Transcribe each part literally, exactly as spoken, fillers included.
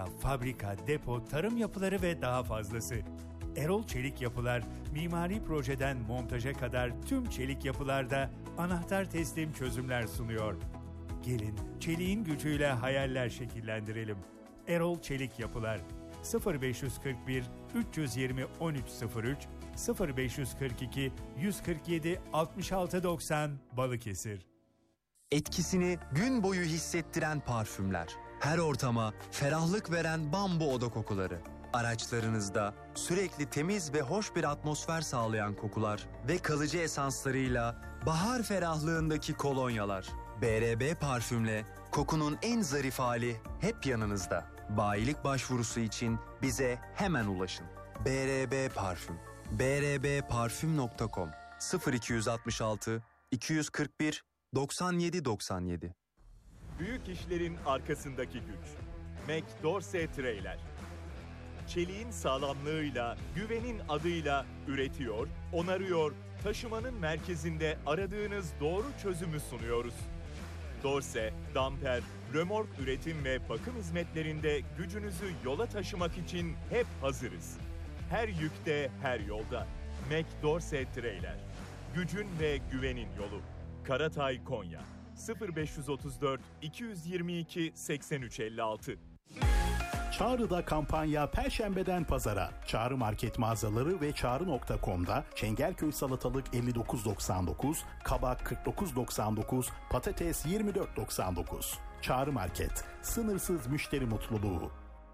arsa, fabrika, depo, tarım yapıları ve daha fazlası. Erol Çelik Yapılar, mimari projeden montaja kadar tüm çelik yapılarda anahtar teslim çözümler sunuyor. Gelin çeliğin gücüyle hayaller şekillendirelim. Erol Çelik Yapılar, sıfır beş kırk bir üç yüz yirmi on üç sıfır üç, sıfır beş kırk iki yüz kırk yedi altmış altı doksan Balıkesir. Etkisini gün boyu hissettiren parfümler. Her ortama ferahlık veren bambu oda kokuları. Araçlarınızda sürekli temiz ve hoş bir atmosfer sağlayan kokular ve kalıcı esanslarıyla bahar ferahlığındaki kolonyalar. B R B Parfüm'le kokunun en zarif hali hep yanınızda. Bayilik başvurusu için bize hemen ulaşın. B R B Parfüm. b r b parfüm nokta com sıfır iki altı altı iki yüz kırk bir doksan yedi doksan yedi. Büyük işlerin arkasındaki güç. McDorsey Trailer. Çeliğin sağlamlığıyla, güvenin adıyla üretiyor, onarıyor, taşımanın merkezinde aradığınız doğru çözümü sunuyoruz. Dorse, damper, römork üretim ve bakım hizmetlerinde gücünüzü yola taşımak için hep hazırız. Her yükte, her yolda. McDorsey Trailer. Gücün ve güvenin yolu. Karatay, Konya. sıfır beş otuz dört iki yüz yirmi iki seksen üç elli altı. Çağrı'da kampanya Perşembeden Pazara. Çağrı Market mağazaları ve çağrı nokta com'da Çengelköy salatalık elli dokuz doksan dokuz, kabak kırk dokuz doksan dokuz, patates yirmi dört doksan dokuz. Çağrı Market, sınırsız müşteri mutluluğu.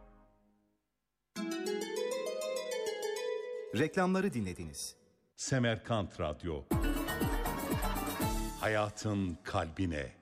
Reklamları dinlediniz. Semerkant Radyo. Hayatın kalbine.